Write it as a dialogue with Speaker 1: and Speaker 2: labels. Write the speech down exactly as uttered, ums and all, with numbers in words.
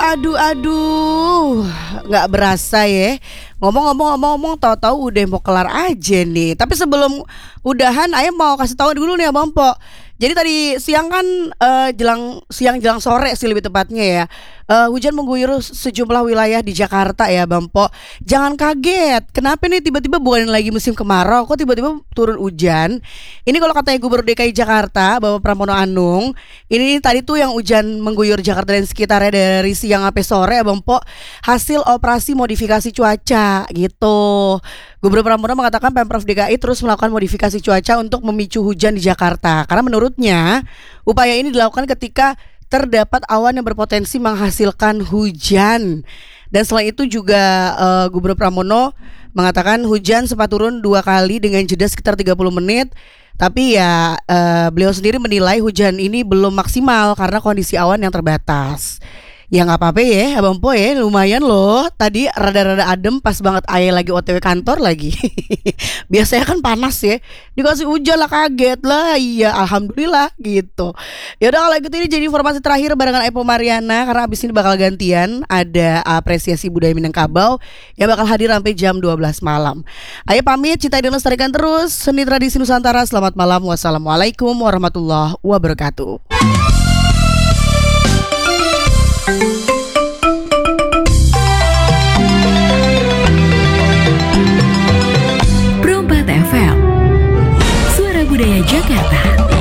Speaker 1: aduh, aduh, nggak berasa ya. Ngomong-ngomong-ngomong-ngomong, tahu-tahu udah mau kelar aja nih. Tapi sebelum udahan, Ayah mau kasih tahu dulu nih Abang Po. Jadi tadi siang kan eh, jelang siang jelang sore sih lebih tepatnya ya. Eh, hujan mengguyur sejumlah wilayah di Jakarta ya Bang Po. Jangan kaget. Kenapa nih tiba-tiba bukan lagi musim kemarau, kok tiba-tiba turun hujan? Ini kalau katanya Gubernur D K I Jakarta, Bapak Pramono Anung, ini tadi tuh yang hujan mengguyur Jakarta dan sekitarnya dari siang sampai sore ya Bang Po, hasil operasi modifikasi cuaca gitu. Gubernur Pramono mengatakan Pemprov D K I terus melakukan modifikasi cuaca untuk memicu hujan di Jakarta. Karena menurutnya upaya ini dilakukan ketika terdapat awan yang berpotensi menghasilkan hujan. Dan selain itu juga uh, Gubernur Pramono mengatakan hujan sempat turun dua kali dengan jeda sekitar tiga puluh menit. Tapi ya uh, beliau sendiri menilai hujan ini belum maksimal karena kondisi awan yang terbatas. Ya nggak apa-apa ya Abang Po ya, lumayan loh. Tadi rada-rada adem pas banget Ayah lagi O T W kantor lagi. Biasanya kan panas ya, dikasih hujan lah kaget lah. Iya alhamdulillah gitu. Ya udah kalau gitu ini jadi informasi terakhir barengan Epo Mariana. Karena abis ini bakal gantian ada apresiasi budaya Minangkabau yang bakal hadir sampai jam dua belas malam. Ayah pamit, cintai dan lestarikan terus seni tradisi Nusantara. Selamat malam, wassalamualaikum warahmatullahi wabarakatuh.